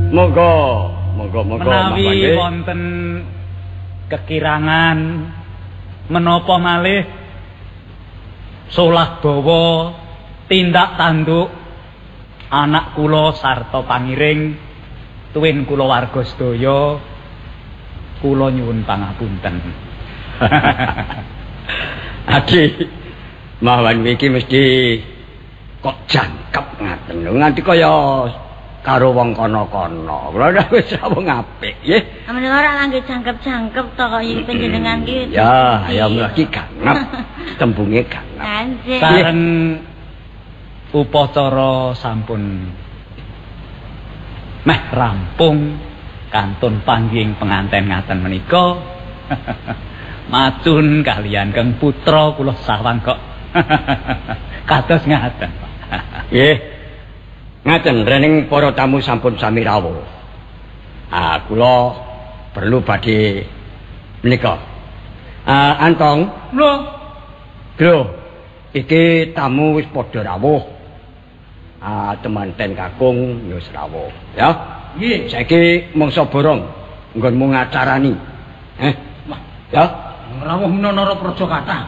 Monggo menawi wonten kekirangan menapa malih solah bawa tindak tanduk anak kula sarta pangiring tuwin kula warga sedaya kula nyuwun pangapunten. Adi mawon iki mesti kok jangkep ngaten lho nganti kaya karo wong kono-kono. Kula wis wong apik nggih. Amun ora langge jangkep-jangkep to kok iki panjenengan iki. Ya mlaki ganep. Tembunge ganep. Sareng upacara sampun meh rampung kantun panggih penganten ngaten menika macun kalian Kang putra kula sawang kok kados ngaten. Nggih. Ngaten rening para tamu sampun sami rawuh. Kula perlu badhe menika. Antong. Lho. Iki tamu wis padha rawuh. Temanten kakung wis rawuh, ya. Nggih. Saiki mangsa borong nggonmu ngacarani. Ya. Rawuh Minanara Praja Kathah.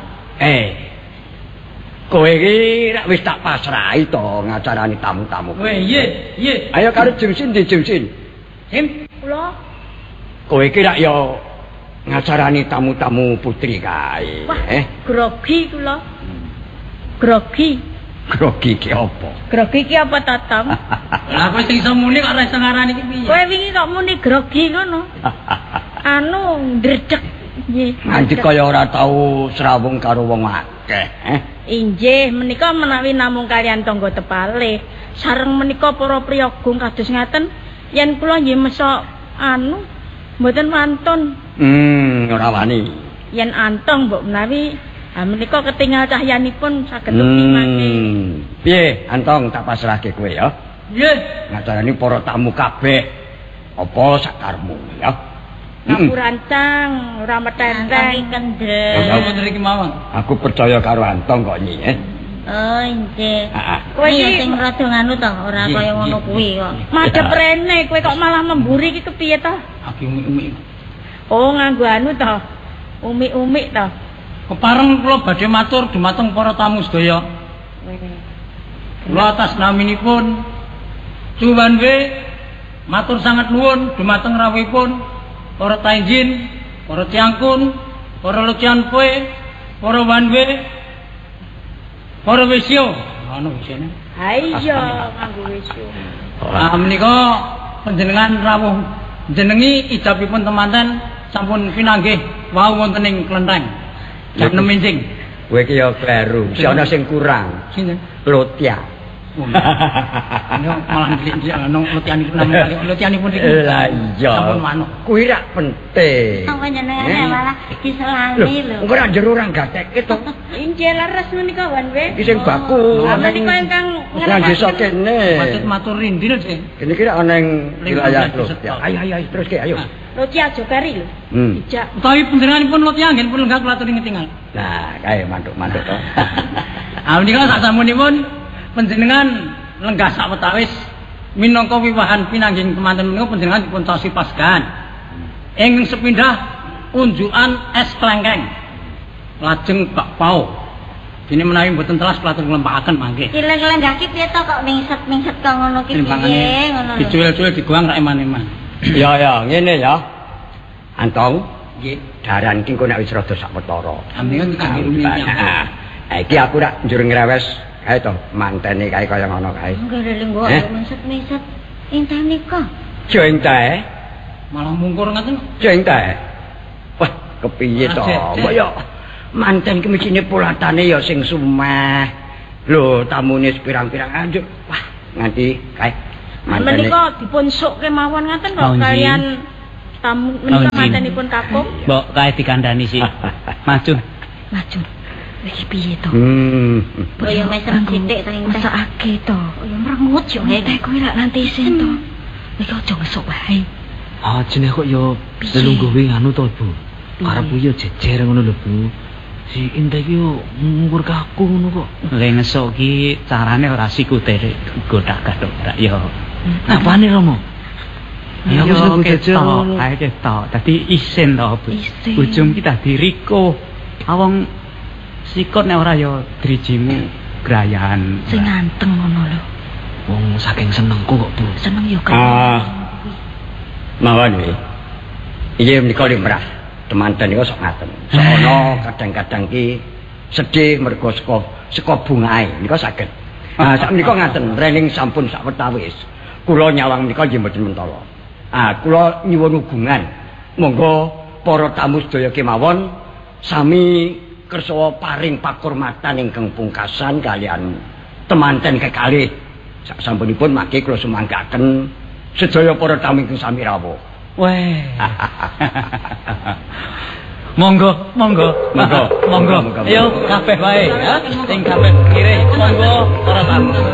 Kowe iki rak wis tak pasrahi to ngacarani tamu-tamu. Nggih. Ayo karo Jimsin di Jimsin. Jim, kula. Kowe iki rak ya ngacarani tamu-tamu putri kae. Grogi kula. Grogi. Grogi ki apa? Grogi ki apa Tatang? Lah kowe sing iso muni kok ora iso ngarani iki piye? Kowe wingi kok muni grogi ngono. Ndredeg. Nggih. Nganti kaya ora tau srawung karo wong akeh, Inggih, menika menawi namung kalian tangga tepalih. Sareng menika para priyagung kados ngaten, yen kula nggih mesok mboten wantun. Ora wani. Yen antong mbok menawi menika ketingal cahyanipun saged mangke. Piye, Antong tak pasrahke kowe ya. Nggih. Ngacarani para tamu kabeh. Apa sakarmu ya. Ngapurancang, ora metenteng kendel. Apa iki mawon? Aku percaya karo Antong kok nyi, Oh, nggih. Kowe iki sing rada nganu to, ora kaya ngono kuwi kok. Madhep rene, kowe kok malah memburi iki kepiye to? Aku umi-umi. Oh, nganggo anu to. Umi-umi to. Kepareng kula badhe matur dumateng para tamu sedaya. Kula atas naminipun Cuwanwe matur sangat nuwun dumateng rawuhipun para tainjin, para tiangkun, para lucianpoe, para wanwe, para wisyo. Ana wisyane. Ha iya, nganggo wisyo. Menika panjenengan rawuh jenengi ijabipun temanten sampun pinanggih wau wonten ing Klenteng. Jam 6 enjing. Kowe iki ya kleru, si ana sing kurang. Sinten? Lotya. Malah ndelik ana lutianipun namung lutianipun iki. Lah iya. Sampun manuk. Kuwi rak penting. Panjenengan malah diselami lho. Engko rak jero ora gatekke to. Injil leres menika wanwe. Iki sing baku. Menika ingkang nang desa kene. Patut matur rindi lho, Dik. Kene iki rak ana ing wilayah Lotya. Ayo terus ke ayo. Lotya aja kari lho. Dijak. Utawi panjenenganipun lutian nggih pun lenggah kula aturi ngetingal. Nah, kae mantuk-mantuk to. Menika sak samunipun panjenengan lenggah sawetawis minangka wiwahan pinanggih kemanten menika panjenengan dipun sasi pasgan. Ing sepindah unjukan es klengkeng. Lajeng bakpao. Dene menawi mboten telas kula aturi nglempakaken mangke. Lenggah ki piye to kok mingset-mingset kok ngono ki piye ngono lho. Dicuil-cuil digoang rak eman-eman. Ya, ngene ya. Antong, nggih, daran iki engko nek wis rada sawetara. Amin kangge rumiyin. Iki aku rak njur ngrewes kae to, mantene kae kaya ngono kae. Enggak lenggo mingset-mingset intene kok. Jo entae, Malah mungkur ngaten. jo entae. Wah, kepiye to? Kok ya manten iki mesine polatane ya sing sumeh. Lho, tamune pirang-pirang anjuk. Wah, nganti kae mantene. Menika dipun sok kemawon ngaten kok kalian tamu menika mantenipun kakung. Mbok kae dikandani sih. Macun. Iki piye to? Kaya mesem sithik ta ingkang Masakake to. kaya mrengut yo Teh kowe lak nanti isin to. Nek aja ngesuk wae. Jenenge kok ya lelungguhe anu to, Bu. Karepku ya jejer ngono lho, Bu. Si Indah iki yo ngungkur kaku ngono kok. Le ngesuk ki carane ora sikute godhak-godhak ya. Apane Romo? Ya wis aku jajal. Ae ketok. Dadi isin to, Bu. Isin. Ujung kita diriko. Awong sikut nek ora ya drijimu grayan. Sing nganteng ngono lho. Wong saking senengku kok, Bu. Seneng yo kan. Mawon iki. Iki menika limrah. Temanten niku sok ngaten. Sono kadang-kadang ki sedih mergo saka bungae nika saged. Sak menika ngaten, rening sampun sak wetawis. Kula nyawang menika nggih mboten mentala. Kula nyuwun hubungan. Monggo para tamu sedaya kemawon sami kersa paring pakurmatan ingkang pungkasan kalian temanten kekalih. Sak sampunipun mangke kula sumanggaken sedaya para tamu ingkang sami rawuh. Weh. Monggo. Ayo kabeh wae ya. Sing kabeh kire monggo para tamu.